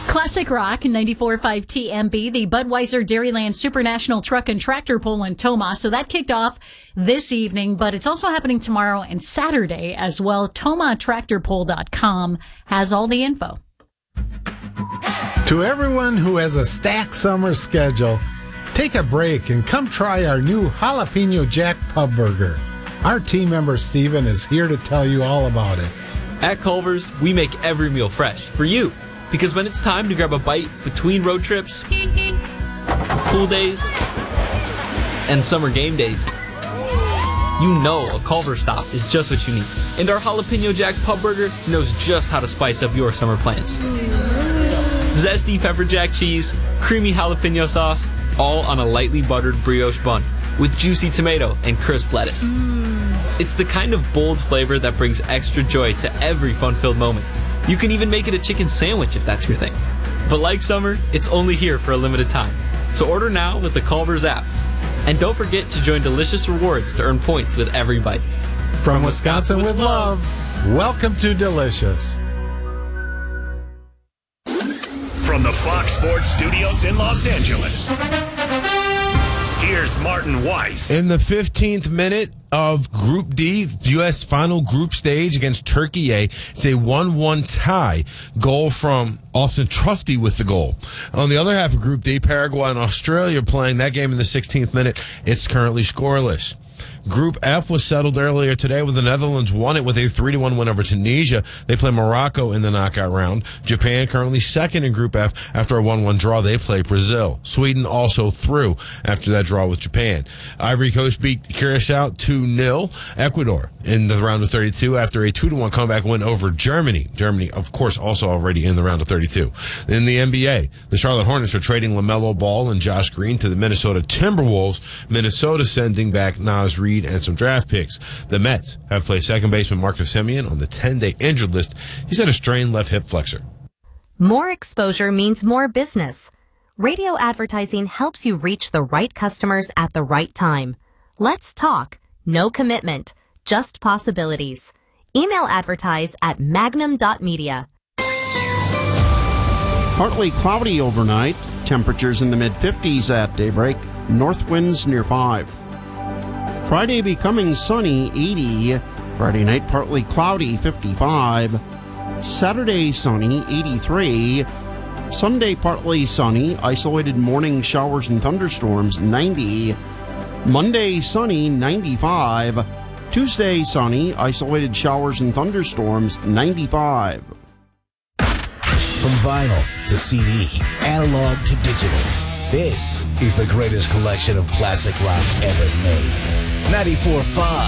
Classic Rock 94.5 TMB, the Budweiser Dairyland Super National Truck and Tractor Pull in Tomah. So that kicked off this evening, but it's also happening tomorrow and Saturday as well. TomahTractorPull.com has all the info. To everyone who has a stacked summer schedule, take a break and come try our new Jalapeno Jack Pub Burger. Our team member Steven is here to tell you all about it. At Culver's, we make every meal fresh for you. Because when it's time to grab a bite between road trips, pool days, and summer game days, you know a Culver's stop is just what you need. And our Jalapeno Jack Pub Burger knows just how to spice up your summer plans. Zesty pepper jack cheese, creamy jalapeno sauce, all on a lightly buttered brioche bun with juicy tomato and crisp lettuce. It's the kind of bold flavor that brings extra joy to every fun-filled moment. You can even make it a chicken sandwich if that's your thing. But like summer, it's only here for a limited time. So order now with the Culver's app. And don't forget to join Delicious Rewards to earn points with every bite. From Wisconsin with love, welcome to Delicious. From the Fox Sports Studios in Los Angeles, here's Martin Weiss. In the 15th minute of Group D, U.S. final group stage against Turkey A, it's a 1-1 tie. Goal from Austin Trusty with the goal. On the other half of Group D, Paraguay and Australia playing that game in the 16th minute. It's currently scoreless. Group F was settled earlier today with the Netherlands won it with a 3-1 win over Tunisia. They play Morocco in the knockout round. Japan currently second in Group F after a 1-1 draw. They play Brazil. Sweden also through after that draw with Japan. Ivory Coast beat Curacao 2-0. Ecuador in the round of 32 after a 2-1 comeback win over Germany. Germany, of course, also already in the round of 32. In the NBA, the Charlotte Hornets are trading LaMelo Ball and Josh Green to the Minnesota Timberwolves. Minnesota sending back Naz Reid and some draft picks. The Mets have placed second baseman Marcus Semien on the 10-day injured list. He's had a strained left hip flexor. More exposure means more business. Radio advertising helps you reach the right customers at the right time. Let's talk. No commitment. Just possibilities. Email advertise at magnum.media. Partly cloudy overnight. Temperatures in the mid-50s at daybreak. North winds near 5. Friday becoming sunny, 80. Friday night partly cloudy, 55. Saturday sunny, 83. Sunday partly sunny, isolated morning showers and thunderstorms, 90. Monday sunny, 95. Tuesday sunny, isolated showers and thunderstorms, 95. From vinyl to CD, analog to digital, this is the greatest collection of classic rock ever made. 94.5